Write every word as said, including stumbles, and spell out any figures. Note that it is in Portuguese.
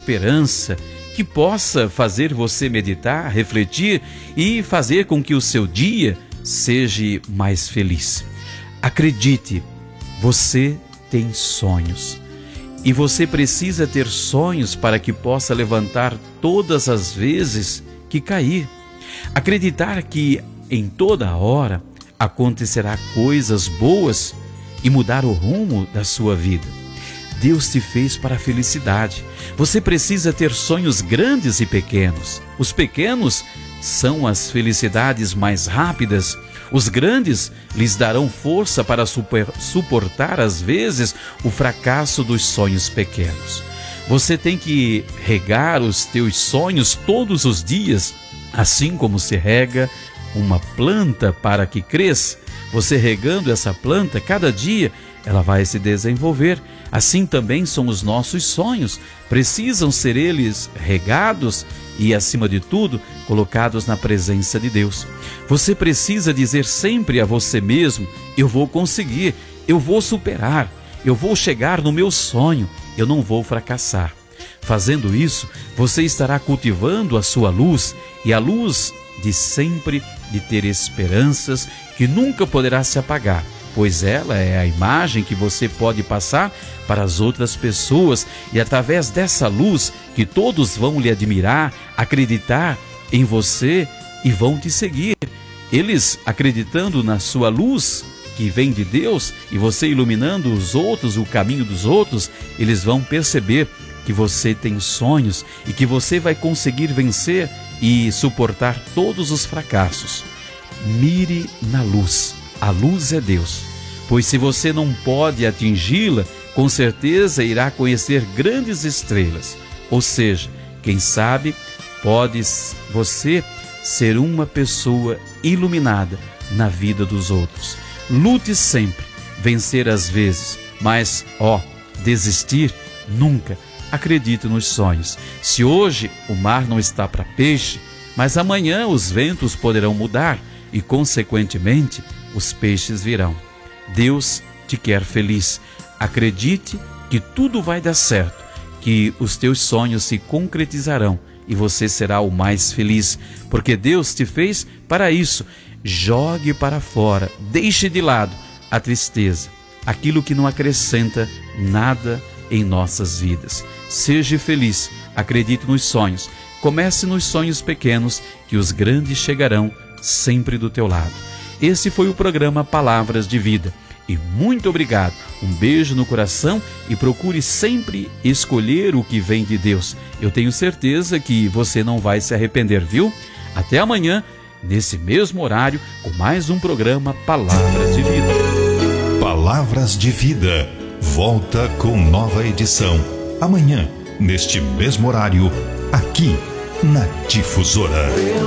esperança que possa fazer você meditar, refletir e fazer com que o seu dia seja mais feliz. Acredite, você tem sonhos. E você precisa ter sonhos para que possa levantar todas as vezes que cair. Acreditar que em toda hora acontecerá coisas boas e mudar o rumo da sua vida. Deus te fez para a felicidade. Você precisa ter sonhos grandes e pequenos. Os pequenos são as felicidades mais rápidas. Os grandes lhes darão força para super, suportar, às vezes, o fracasso dos sonhos pequenos. Você tem que regar os teus sonhos todos os dias, assim como se rega uma planta para que cresça. Você regando essa planta, cada dia ela vai se desenvolver. Assim também são os nossos sonhos. Precisam ser eles regados e, acima de tudo, colocados na presença de Deus. Você precisa dizer sempre a você mesmo: eu vou conseguir, eu vou superar, eu vou chegar no meu sonho, eu não vou fracassar. Fazendo isso, você estará cultivando a sua luz, e a luz de sempre de ter esperanças que nunca poderá se apagar, pois ela é a imagem que você pode passar para as outras pessoas, e através dessa luz que todos vão lhe admirar, acreditar em você e vão te seguir. Eles acreditando na sua luz que vem de Deus e você iluminando os outros, o caminho dos outros, eles vão perceber que você tem sonhos e que você vai conseguir vencer e suportar todos os fracassos. Mire na luz. A luz é Deus. Pois se você não pode atingi-la, com certeza irá conhecer grandes estrelas. Ou seja, quem sabe, pode você ser uma pessoa iluminada na vida dos outros. Lute sempre, vencer às vezes, mas, ó, desistir nunca. Acredite nos sonhos. Se hoje o mar não está para peixe, mas amanhã os ventos poderão mudar e, consequentemente, os peixes virão. Deus te quer feliz. Acredite que tudo vai dar certo, que os teus sonhos se concretizarão e você será o mais feliz, porque Deus te fez para isso. Jogue para fora, deixe de lado a tristeza, aquilo que não acrescenta nada em nossas vidas. Seja feliz, acredite nos sonhos. Comece nos sonhos pequenos, que os grandes chegarão sempre do teu lado. Esse foi o programa Palavras de Vida. E muito obrigado. Um beijo no coração e procure sempre escolher o que vem de Deus. Eu tenho certeza que você não vai se arrepender, viu? Até amanhã, nesse mesmo horário, com mais um programa Palavras de Vida. Palavras de Vida. Volta com nova edição. Amanhã, neste mesmo horário, aqui na Difusora.